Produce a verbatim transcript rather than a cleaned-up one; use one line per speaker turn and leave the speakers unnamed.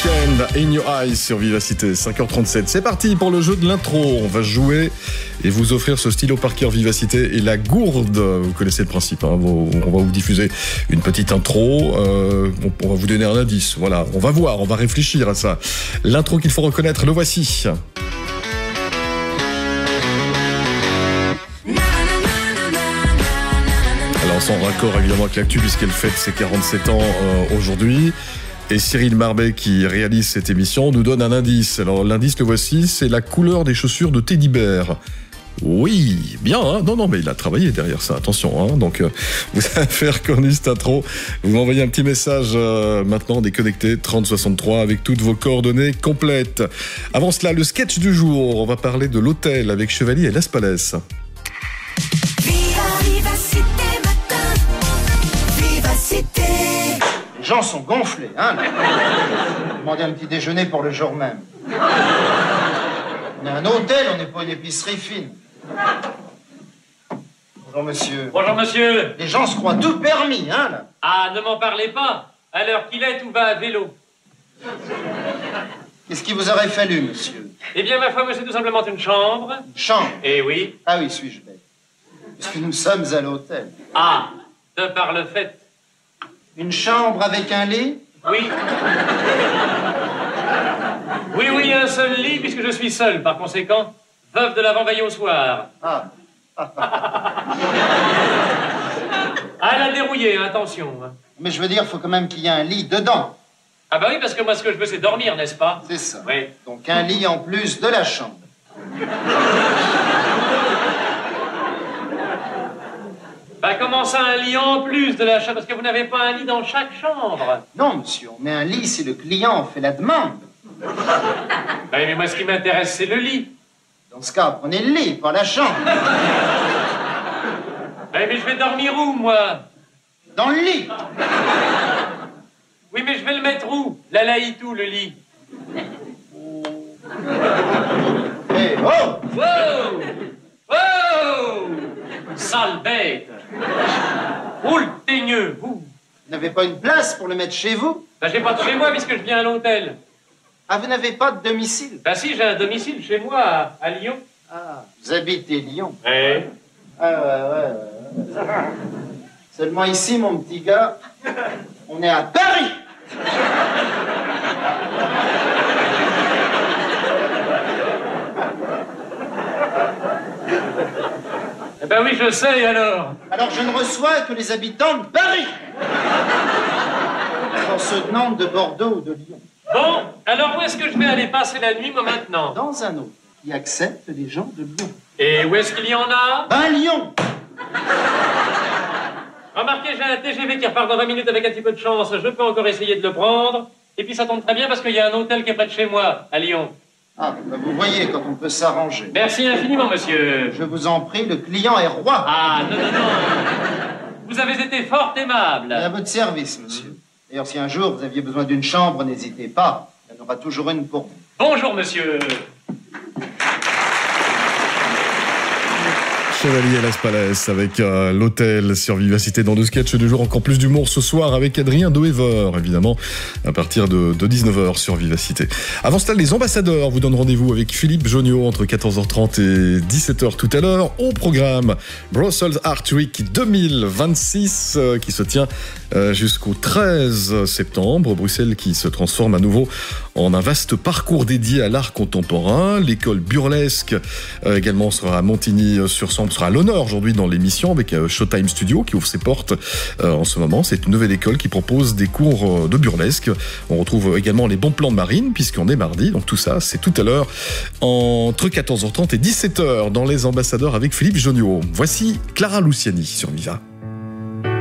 Weeknd, In Your Eyes sur Vivacité, cinq heures trente-sept. C'est parti pour le jeu de l'intro. On va jouer et vous offrir ce stylo Parker Vivacité et la gourde. Vous connaissez le principe, hein. On va vous diffuser une petite intro. Euh, on va vous donner un indice. Voilà, on va voir, on va réfléchir à ça. L'intro qu'il faut reconnaître, le voici. Alors sans raccord évidemment avec l'actu puisqu'elle fête ses quarante-sept ans euh, aujourd'hui. Et Cyril Marbet, qui réalise cette émission, nous donne un indice. Alors l'indice, le voici, c'est la couleur des chaussures de Teddy Bear. Oui, bien, hein. Non, non, mais il a travaillé derrière ça, attention, hein. Donc, euh, vous avez fait reconnu cette intro. Vous m'envoyez un petit message euh, maintenant déconnecté, trente soixante-trois, avec toutes vos coordonnées complètes. Avant cela, le sketch du jour. On va parler de l'hôtel avec Chevalier et Las Palais.
Les gens sont gonflés, hein. Demandez un petit déjeuner pour le jour même. On est un hôtel, on n'est pas une épicerie fine. Bonjour, monsieur.
Bonjour, monsieur.
Les gens se croient tout permis, hein, là.
Ah, ne m'en parlez pas. À l'heure qu'il est, tout va à vélo.
Qu'est-ce qui vous aurait fallu, monsieur?
Eh bien, ma foi, c'est tout simplement une chambre.
Une chambre?
Eh oui.
Ah oui, suis-je bête? Puisque nous sommes à l'hôtel.
Ah, de par le fait.
Une chambre avec un lit?
Oui. Oui, oui, un seul lit, puisque je suis seul. Par conséquent, veuve de l'avant-veille au soir.
Ah.
Ah, elle a dérouillé, attention.
Mais je veux dire, il faut quand même qu'il y ait un lit dedans.
Ah bah oui, parce que moi, ce que je veux, c'est dormir, n'est-ce pas?
C'est ça.
Oui.
Donc un lit en plus de la chambre.
Bah comment ça, un lit en plus de la chambre? Parce que vous n'avez pas un lit dans chaque chambre.
Non, monsieur, on met un lit si le client fait la demande.
Bah oui, mais moi, ce qui m'intéresse, c'est le lit.
Dans ce cas, prenez le lit, pas la chambre.
Bah mais je vais dormir où, moi?
Dans le lit.
Oui, mais je vais le mettre où? La laïtou, le lit.
Eh, oh!
Wow! Wow! Sale bête! Où le teigneux, vous?
Vous n'avez pas une place pour le mettre chez vous?
Ben, j'ai pas de chez moi puisque je viens à l'hôtel.
Ah, vous n'avez pas de domicile?
Ben si, j'ai un domicile chez moi, à, à Lyon.
Ah, vous habitez Lyon?
Eh?
Ah, ouais, ouais, ouais. Seulement ici, mon petit gars, on est à Paris!
Eh ben oui, je sais, alors.
Alors je ne reçois que les habitants de Paris! Dans ceux de Nantes, de Bordeaux ou de Lyon.
Bon, alors où est-ce que je vais aller passer la nuit, moi, maintenant?
Dans un autre qui accepte les gens de Lyon.
Et où est-ce qu'il y en a?
Ben Lyon!
Remarquez, j'ai un T G V qui repart dans vingt minutes avec un petit peu de chance. Je peux encore essayer de le prendre. Et puis ça tombe très bien parce qu'il y a un hôtel qui est près de chez moi, à Lyon.
Ah, ben vous voyez quand on peut s'arranger.
Merci infiniment, monsieur.
Je vous en prie, le client est roi.
Ah, non, non, non. Vous avez été fort aimable.
Et à votre service, monsieur. D'ailleurs, si un jour vous aviez besoin d'une chambre, n'hésitez pas. Il y en aura toujours une pour vous.
Bonjour, monsieur.
Chevalier et Las Palais avec euh, l'hôtel sur Vivacité dans deux sketchs du jour. Encore plus d'humour ce soir avec Adrien Doever, évidemment, à partir de, de dix-neuf heures sur Vivacité. Avant cela, les ambassadeurs vous donnent rendez-vous avec Philippe Jonio entre quatorze heures trente et dix-sept heures tout à l'heure. Au programme, Brussels Art Week deux mille vingt-six euh, qui se tient euh, jusqu'au treize septembre. Bruxelles qui se transforme à nouveau en un vaste parcours dédié à l'art contemporain. L'école burlesque euh, également sera à Montigny-sur-Sambre, sera à l'honneur aujourd'hui dans l'émission avec euh, Showtime Studio qui ouvre ses portes euh, en ce moment. C'est une nouvelle école qui propose des cours euh, de burlesque. On retrouve également les bons plans de Marine puisqu'on est mardi. Donc tout ça, c'est tout à l'heure entre quatorze heures trente et dix-sept heures dans Les Ambassadeurs avec Philippe Jonio. Voici Clara Luciani sur Viva.